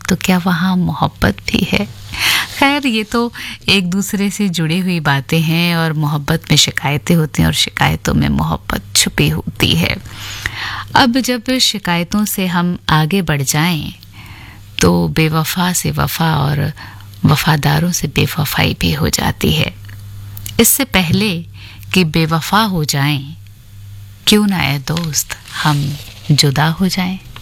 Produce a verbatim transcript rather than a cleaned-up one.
तो क्या वहाँ मोहब्बत भी है? खैर, ये तो एक दूसरे से जुड़ी हुई बातें हैं और मोहब्बत में शिकायतें होती हैं और शिकायतों में मोहब्बत छुपी होती है। अब जब शिकायतों से हम आगे बढ़ जाएं तो बेवफा से वफा और वफादारों से बेवफाई भी हो जाती है। इससे पहले कि बेवफा हो जाएं, क्यों ना ए दोस्त हम जुदा हो जाएं।